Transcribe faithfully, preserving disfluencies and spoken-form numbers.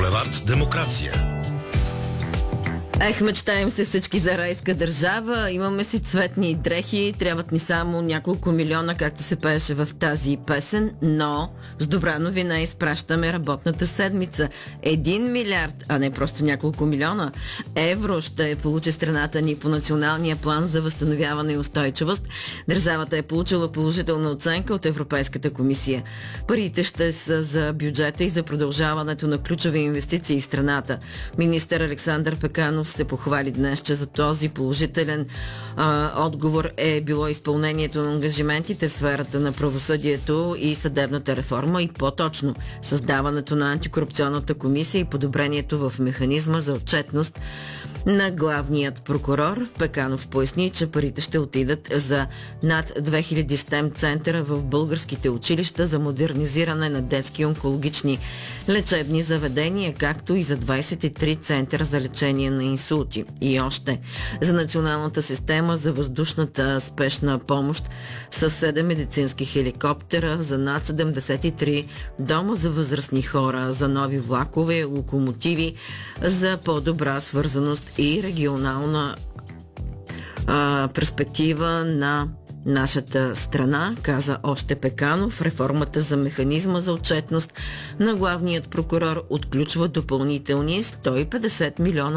Булевард Демокрация. Ех, мечтаем се всички за райска държава, имаме си цветни дрехи, трябват ни само няколко милиона, както се пееше в тази песен, но с добра новина изпращаме работната седмица. Един милиард, а не просто няколко милиона евро ще получи страната ни по националния план за възстановяване и устойчивост. Държавата е получила положителна оценка от Европейската комисия. Парите ще са за бюджета и за продължаването на ключови инвестиции в страната. Министър Александър Пеканов се похвали днес, че за този положителен а, отговор е било изпълнението на ангажиментите в сферата на правосъдието и съдебната реформа и по-точно създаването на антикорупционната комисия и подобрението в механизма за отчетност на главният прокурор. Пеканов поясни, че парите ще отидат за над две хиляди стем центъра в българските училища за модернизиране на детски онкологични лечебни заведения, както и за двадесет и три центъра за лечение на инсулти. И още за националната система за въздушната спешна помощ с седем медицински хеликоптера, за над седемдесет и три дома за възрастни хора, за нови влакове, локомотиви, за по-добра свързаност и регионална а, перспектива на нашата страна, каза още Пеканов. Реформата за механизма за отчетност на главният прокурор отключва допълнителни сто и петдесет милиона